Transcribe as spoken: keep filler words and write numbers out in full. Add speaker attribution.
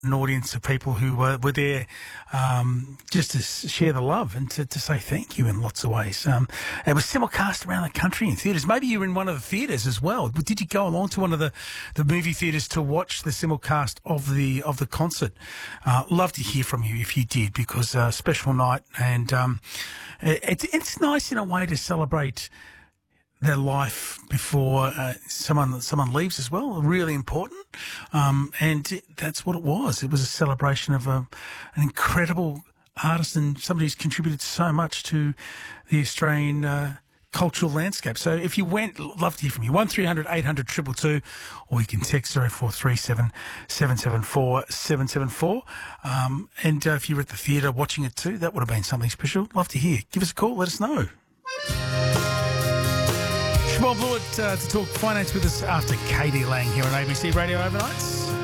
Speaker 1: an audience of people who were, were there um, just to s- share the love and to, to say thank you in lots of ways. Um, it was simulcast around the country in theatres. Maybe you were in one of the theatres as well. Did you go along to one of the, the movie theatres to watch the simulcast of the of the concert? Uh, love to hear from you if you did, because uh, special night, and um, it, it's it's nice in a way to celebrate their life before uh, someone someone leaves as well. Really important, um, and it, that's what it was. It was a celebration of a, an incredible artist and somebody who's contributed so much to the Australian uh, cultural landscape. So if you went, love to hear from you. one three hundred eight hundred two two two, or you can text zero four three seven seven seven four seven seven four. Um, and uh, if you were at the theatre watching it too, that would have been something special. Love to hear. Give us a call. Let us know. Siobhan Blewett uh, to talk finance with us after Katie Lang here on A B C Radio Overnights.